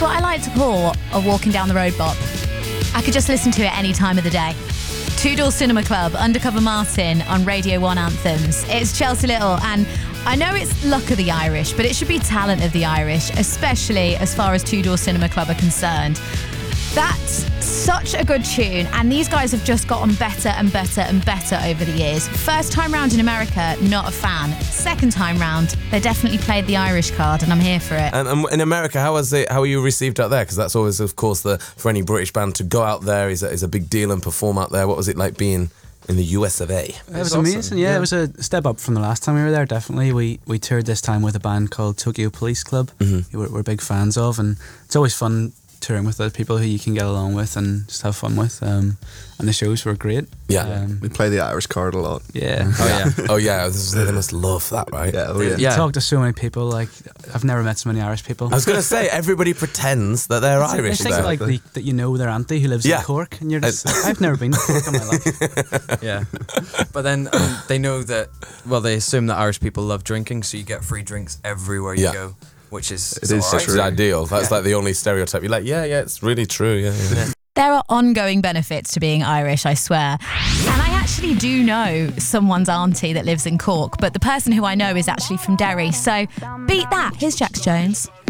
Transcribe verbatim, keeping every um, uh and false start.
what I like to call a walking down the road bop. I could just listen to it any time of the day. Two Door Cinema Club, Undercover Martin on Radio one Anthems. It's Chelsea Little, and I know it's luck of the Irish, but it should be talent of the Irish, especially as far as Two Door Cinema Club are concerned. That's such a good tune, and these guys have just gotten better and better and better over the years. First time round in America, not a fan. Second time round, they definitely played the Irish card, and I'm here for it. And, and in America, how was it? How were you received out there? Because that's always, of course, the for any British band to go out there is a, is a big deal and perform out there. What was it like being in the U S of A? It was amazing, awesome. yeah, yeah. It was a step up from the last time we were there, definitely. We we toured this time with a band called Tokyo Police Club, mm-hmm. who we're, we're big fans of, and it's always fun touring with other people who you can get along with and just have fun with. Um, and the shows were great. Yeah. Um, we play the Irish card a lot. Yeah. Oh, yeah. oh, yeah. This is, they must love that, right? Yeah. Oh, yeah. You talk to so many people. Like, I've never met so many Irish people. I was going to say, everybody pretends that they're it's, Irish. They think like the, that you know their auntie who lives yeah. in Cork, and you're just, I've never been to Cork in my life. Yeah. But then um, they know that, well, they assume that Irish people love drinking, so you get free drinks everywhere you yeah. go. Which is, it is right. true. ideal. That's yeah. like the only stereotype. You're like, yeah, yeah, it's really true. Yeah, yeah. yeah. There are ongoing benefits to being Irish, I swear. And I actually do know someone's auntie that lives in Cork, but the person who I know is actually from Derry. So beat that. Here's Jax Jones.